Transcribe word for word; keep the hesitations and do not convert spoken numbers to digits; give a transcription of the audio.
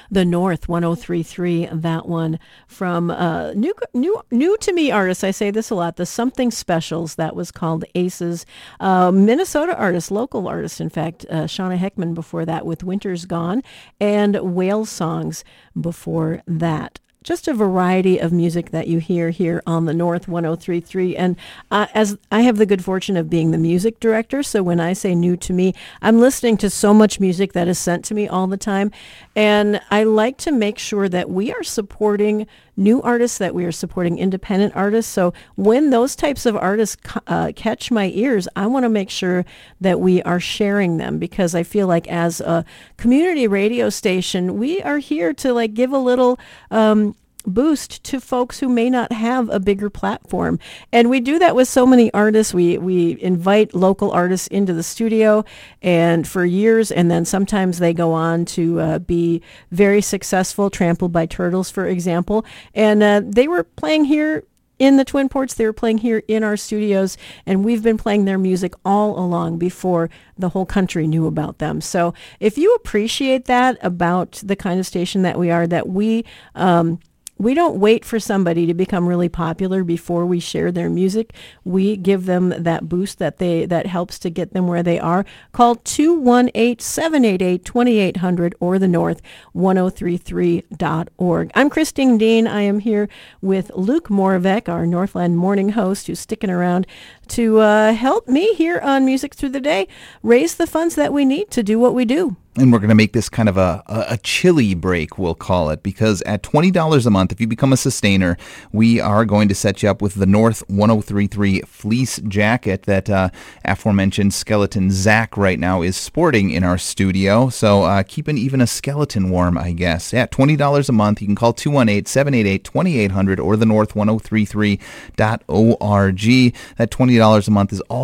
The North one oh three point three, that one from uh, new, new, new to me artists. I say this a lot. The Something Specials, that was called Aces. Uh, Minnesota artist, local artist, in fact, uh, Shauna Heckman before that with Winter's Gone, and Whale Songs before that. Just a variety of music that you hear here on the North one oh three point three. And uh, as I have the good fortune of being the music director, so when I say new to me, I'm listening to so much music that is sent to me all the time. And I like to make sure that we are supporting new artists, that we are supporting independent artists. So when those types of artists uh, catch my ears, I want to make sure that we are sharing them, because I feel like as a community radio station, we are here to like give a little um, boost to folks who may not have a bigger platform. And we do that with so many artists. We we invite local artists into the studio and for years, and then sometimes they go on to uh, be very successful. Trampled by Turtles, for example. And uh, they were playing here in the Twin Ports. They were playing here in our studios, and we've been playing their music all along before the whole country knew about them. So if you appreciate that about the kind of station that we are, that we um, we don't wait for somebody to become really popular before we share their music. We give them that boost that they that helps to get them where they are. Call two one eight, seven eight eight, two eight zero zero or the north one oh three three dot org. I'm Christine Dean. I am here with Luke Moravec, our Northland morning host, who's sticking around to uh, help me here on Music Through the Day raise the funds that we need to do what we do. And we're going to make this kind of a, a, a chilly break, we'll call it, because at twenty dollars a month, if you become a sustainer, we are going to set you up with the North one oh three point three fleece jacket that uh, aforementioned skeleton Zach right now is sporting in our studio. So uh, keeping even a skeleton warm, I guess. At twenty dollars a month, you can call two one eight, seven eight eight, two eight zero zero or the north one oh three three dot org. That twenty dollars a month is all